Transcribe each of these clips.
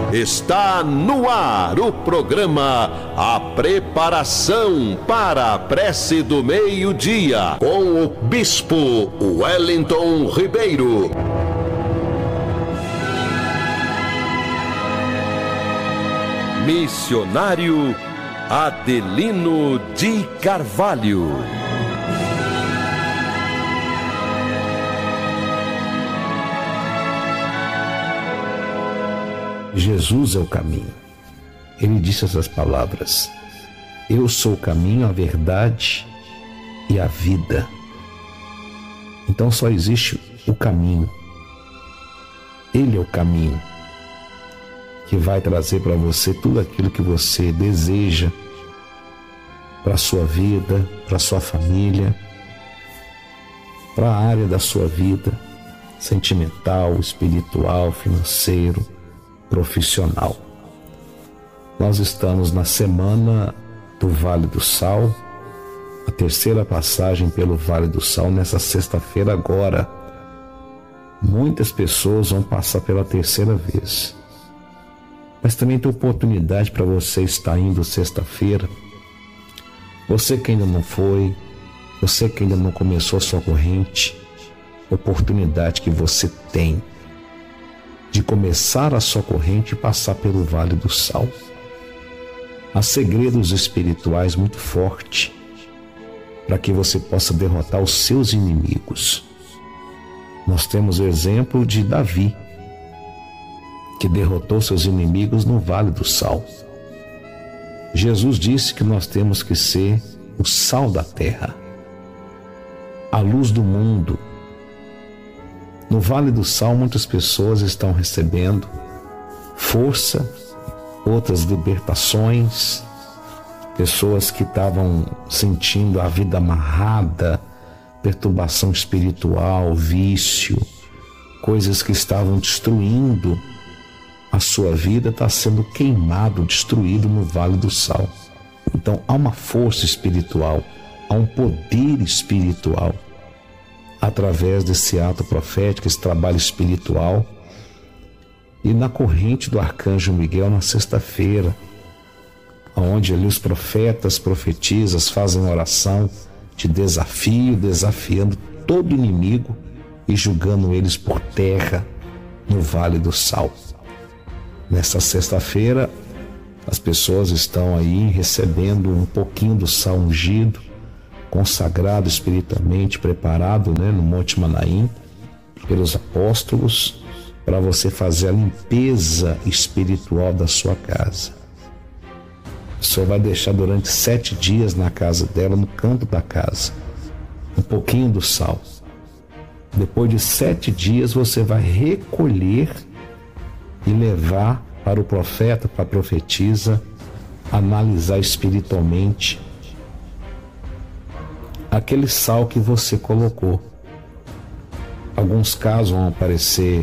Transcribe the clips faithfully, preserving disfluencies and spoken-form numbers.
Está no ar o programa A Preparação para a Prece do Meio-Dia, com o Bispo Wellington Ribeiro. Missionário Adelino de Carvalho. Jesus é o caminho. Ele disse essas palavras: eu sou o caminho, a verdade e a vida. Então só existe o caminho. Ele é o caminho que vai trazer para você tudo aquilo que você deseja para a sua vida, para a sua família, para a área da sua vida, sentimental, espiritual, financeiro, profissional. Nós estamos na semana do Vale do Sal, a terceira passagem pelo Vale do Sal nessa sexta-feira agora. Muitas pessoas vão passar pela terceira vez, mas também tem oportunidade para você estar indo sexta-feira. Você que ainda não foi, você que ainda não começou a sua corrente, oportunidade que você tem de começar a sua corrente e passar pelo Vale do Sal. Há segredos espirituais muito fortes para que você possa derrotar os seus inimigos. Nós temos o exemplo de Davi, que derrotou seus inimigos no Vale do Sal. Jesus disse que nós temos que ser o sal da terra, a luz do mundo. No Vale do Sal, muitas pessoas estão recebendo força, outras libertações, pessoas que estavam sentindo a vida amarrada, perturbação espiritual, vício, coisas que estavam destruindo a sua vida, está sendo queimado, destruído no Vale do Sal. Então há uma força espiritual, há um poder espiritual através desse ato profético, esse trabalho espiritual. E na corrente do Arcanjo Miguel, na sexta-feira, onde ali os profetas, profetisas fazem oração de desafio, desafiando todo inimigo e julgando eles por terra no Vale do Sal. Nessa sexta-feira, as pessoas estão aí recebendo um pouquinho do sal ungido, consagrado espiritualmente, preparado, né, no Monte Manaim, pelos apóstolos, para você fazer a limpeza espiritual da sua casa. A pessoa vai deixar durante sete dias na casa dela, no canto da casa, um pouquinho do sal. Depois de sete dias você vai recolher e levar para o profeta, para a profetisa, analisar espiritualmente aquele sal que você colocou. Alguns casos vão aparecer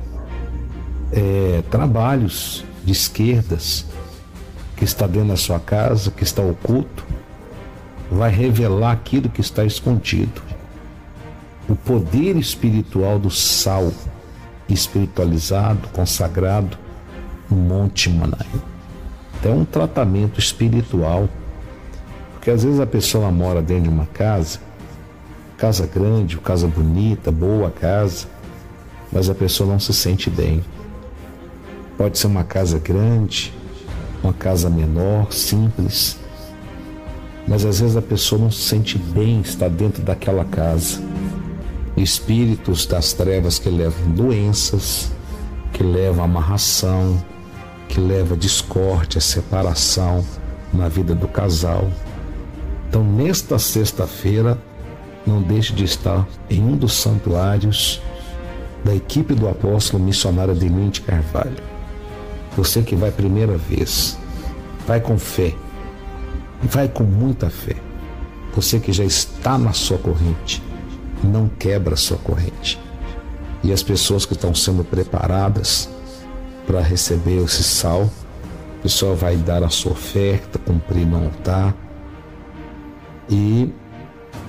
é, trabalhos de esquerdas que está dentro da sua casa, que está oculto, vai revelar aquilo que está escondido. O poder espiritual do sal espiritualizado, consagrado no Monte Manaim. Então é um tratamento espiritual, porque às vezes a pessoa mora dentro de uma casa, casa grande, casa bonita, boa casa, mas a pessoa não se sente bem. Pode ser uma casa grande, uma casa menor, simples, mas às vezes a pessoa não se sente bem estar dentro daquela casa. Espíritos das trevas que levam doenças, que levam amarração, que levam discórdia, separação na vida do casal. Então, nesta sexta-feira, não deixe de estar em um dos santuários da equipe do apóstolo missionário Adelino de Carvalho. Você que vai primeira vez, vai com fé, vai com muita fé. Você que já está na sua corrente, não quebra a sua corrente. E as pessoas que estão sendo preparadas para receber esse sal, a pessoa vai dar a sua oferta, cumprir no altar e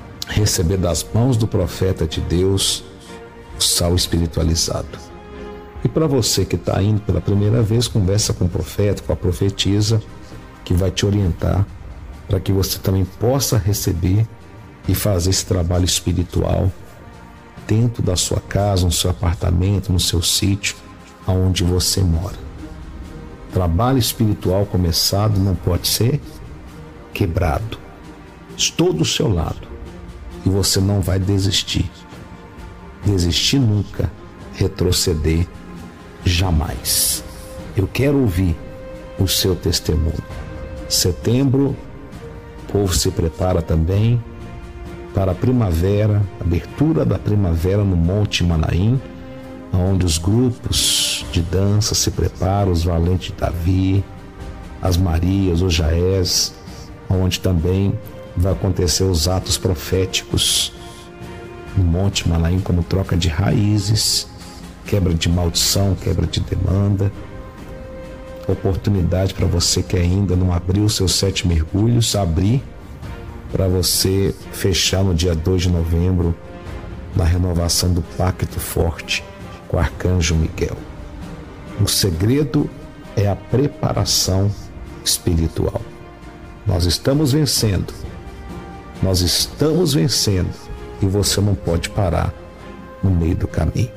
receber das mãos do profeta de Deus o sal espiritualizado. E para você que está indo pela primeira vez, conversa com o profeta, com a profetisa, que vai te orientar para que você também possa receber e fazer esse trabalho espiritual dentro da sua casa, no seu apartamento, no seu sítio, aonde você mora. Trabalho espiritual começado não pode ser quebrado. Estou do seu lado e você não vai desistir. Desistir nunca, retroceder jamais. Eu quero ouvir o seu testemunho. Setembro, o povo se prepara também para a primavera, abertura da primavera no Monte Manaim, onde os grupos de dança se preparam, os Valentes de Davi, as Marias, os Jaés, onde também vai acontecer os atos proféticos no Monte Manaim, como troca de raízes, quebra de maldição, quebra de demanda. Oportunidade para você que ainda não abriu os seus sete mergulhos, abrir para você fechar no dia dois de novembro, na renovação do Pacto Forte com o Arcanjo Miguel. O segredo é a preparação espiritual. Nós estamos vencendo, nós estamos vencendo e você não pode parar no meio do caminho.